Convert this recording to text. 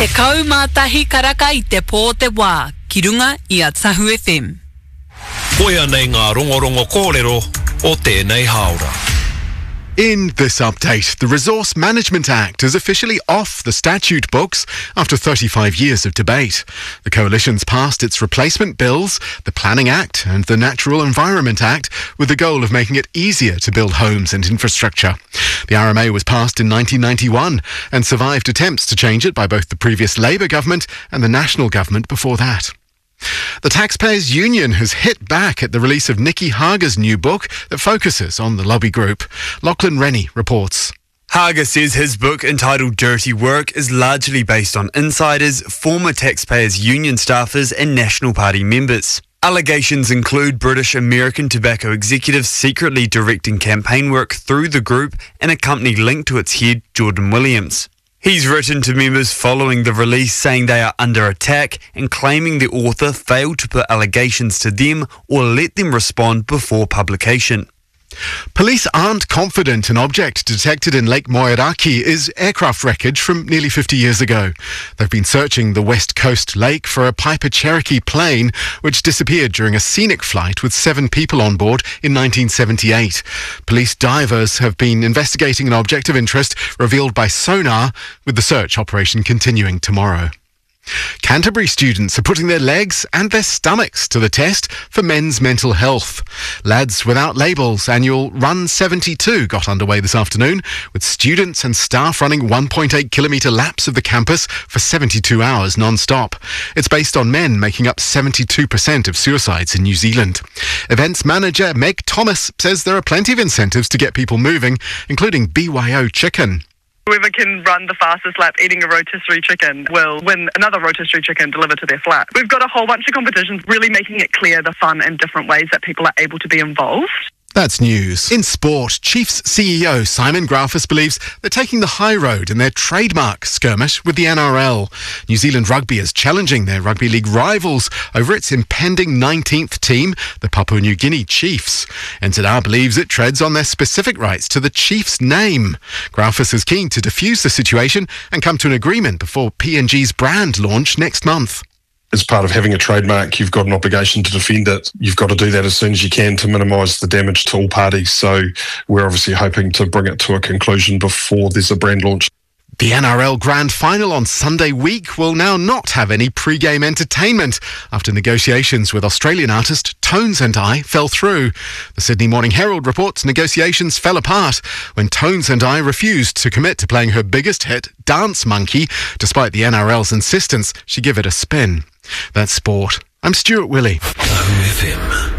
Te kaumātahi karaka I te pō te wā, ki runga I a Tahu FM. Koia nei ngā rongorongo kōrero o tēnei haora. In this update, the Resource Management Act is officially off the statute books after 35 years of debate. The coalition's passed its replacement bills, the Planning Act and the Natural Environment Act, with the goal of making it easier to build homes and infrastructure. The RMA was passed in 1991 and survived attempts to change it by both the previous Labour government and the National government before that. The Taxpayers Union has hit back at the release of Nicky Hager's new book that focuses on the lobby group. Lachlan Rennie reports. Hager says his book, entitled Dirty Work, is largely based on insiders, former Taxpayers Union staffers and National Party members. Allegations include British American tobacco executives secretly directing campaign work through the group and a company linked to its head, Jordan Williams. He's written to members following the release saying they are under attack and claiming the author failed to put allegations to them or let them respond before publication. Police aren't confident an object detected in Lake Moeraki is aircraft wreckage from nearly 50 years ago. They've been searching the West Coast Lake for a Piper Cherokee plane which disappeared during a scenic flight with 7 people on board in 1978. Police divers have been investigating an object of interest revealed by sonar, with the search operation continuing tomorrow. Canterbury students are putting their legs and their stomachs to the test for men's mental health. Lads Without Labels' annual Run 72 got underway this afternoon, with students and staff running 1.8-kilometre laps of the campus for 72 hours non-stop. It's based on men making up 72% of suicides in New Zealand. Events manager Meg Thomas says there are plenty of incentives to get people moving, including BYO chicken. Whoever can run the fastest lap eating a rotisserie chicken will win another rotisserie chicken delivered to their flat. We've got a whole bunch of competitions really making it clear the fun and different ways that people are able to be involved. That's news. In sport, Chiefs CEO Simon Grafus believes they're taking the high road in their trademark skirmish with the NRL. New Zealand Rugby is challenging their rugby league rivals over its impending 19th team, the Papua New Guinea Chiefs. NZR believes it treads on their specific rights to the Chiefs' name. Grafus is keen to defuse the situation and come to an agreement before PNG's brand launch next month. As part of having a trademark, you've got an obligation to defend it. You've got to do that as soon as you can to minimise the damage to all parties. So we're obviously hoping to bring it to a conclusion before there's a brand launch. The NRL Grand Final on Sunday week will now not have any pre-game entertainment after negotiations with Australian artist Tones and I fell through. The Sydney Morning Herald reports negotiations fell apart when Tones and I refused to commit to playing her biggest hit, Dance Monkey, despite the NRL's insistence she give it a spin. That's sport. I'm Stuart Willey. Tahu FM.